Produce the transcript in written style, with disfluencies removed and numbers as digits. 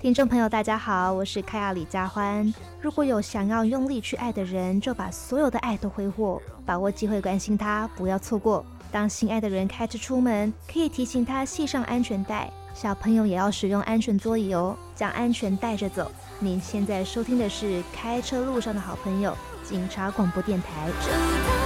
听众朋友大家好，我是凯亚李佳欢。如果有想要用力去爱的人，就把所有的爱都挥霍，把握机会关心他，不要错过。当心爱的人开车出门，可以提醒他系上安全带，小朋友也要使用安全座椅哦，将安全带着走。您现在收听的是开车路上的好朋友，警察广播电台。